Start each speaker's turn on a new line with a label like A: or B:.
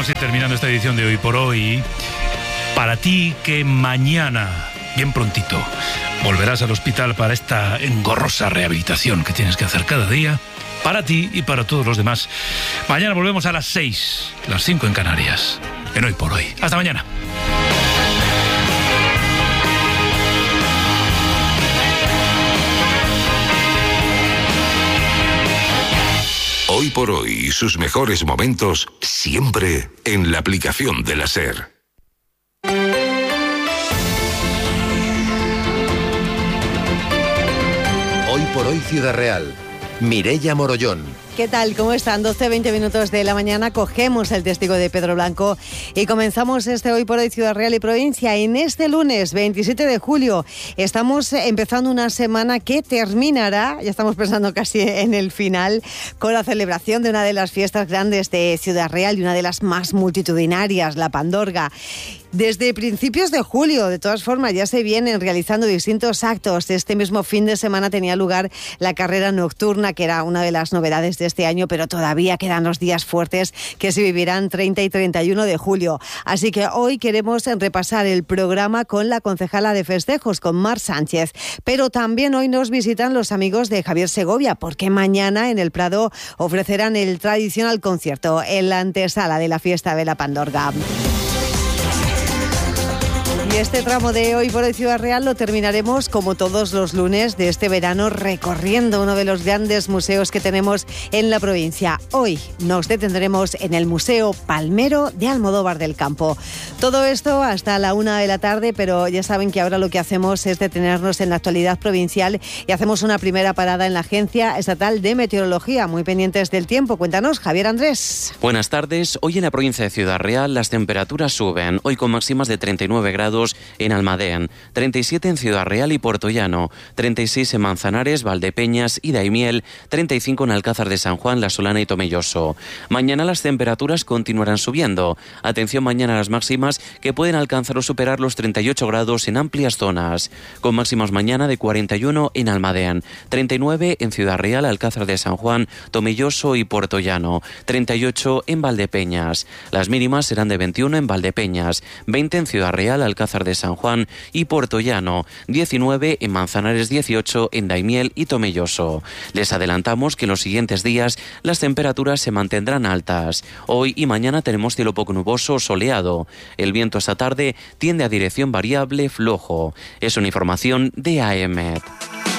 A: vamos a ir terminando esta edición de Hoy por Hoy. Para ti que mañana, bien prontito, volverás al hospital para esta engorrosa rehabilitación que tienes que hacer cada día, para ti y para todos los demás. Mañana volvemos a las 6, las 5 en Canarias, en Hoy por Hoy. Hasta mañana.
B: Hoy por Hoy y sus mejores momentos siempre en la aplicación de la SER.
C: Hoy por Hoy Ciudad Real. Mireia Morollón.
D: ¿Qué tal? ¿Cómo están? 12:20 minutos de la mañana, cogemos el testigo de Pedro Blanco y comenzamos este Hoy por Hoy Ciudad Real y Provincia. En este lunes 27 de julio estamos empezando una semana que terminará, ya estamos pensando casi en el final, con la celebración de una de las fiestas grandes de Ciudad Real y una de las más multitudinarias, la Pandorga. Desde principios de julio, de todas formas, ya se vienen realizando distintos actos. Este mismo fin de semana tenía lugar la carrera nocturna, que era una de las novedades de este año, pero todavía quedan los días fuertes que se vivirán 30 y 31 de julio. Así que hoy queremos repasar el programa con la concejala de festejos, con Mar Sánchez. Pero también hoy nos visitan los amigos de Javier Segovia, porque mañana en el Prado ofrecerán el tradicional concierto en la antesala de la fiesta de la Pandorga. Y este tramo de Hoy por Hoy Ciudad Real lo terminaremos como todos los lunes de este verano recorriendo uno de los grandes museos que tenemos en la provincia. Hoy nos detendremos en el Museo Palmero de Almodóvar del Campo. Todo esto hasta la 1 de la tarde, pero ya saben que ahora lo que hacemos es detenernos en la actualidad provincial y hacemos una primera parada en la Agencia Estatal de Meteorología. Muy pendientes del tiempo. Cuéntanos, Javier Andrés.
E: Buenas tardes. Hoy en la provincia de Ciudad Real las temperaturas suben. Hoy con máximas de 39 grados en Almadén, 37 en Ciudad Real y Puertollano, 36 en Manzanares, Valdepeñas y Daimiel, 35 en Alcázar de San Juan, La Solana y Tomelloso. Mañana las temperaturas continuarán subiendo. Atención mañana a las máximas que pueden alcanzar o superar los 38 grados en amplias zonas, con máximas mañana de 41 en Almadén, 39 en Ciudad Real, Alcázar de San Juan, Tomelloso y Puertollano, 38 en Valdepeñas. Las mínimas serán de 21 en Valdepeñas, 20 en Ciudad Real, Alcázar de San Juan y Puertollano, 19 en Manzanares, 18 en Daimiel y Tomelloso. Les adelantamos que en los siguientes días las temperaturas se mantendrán altas. Hoy y mañana tenemos cielo poco nuboso o soleado. El viento esta tarde tiende a dirección variable flojo. Es una información de AEMET.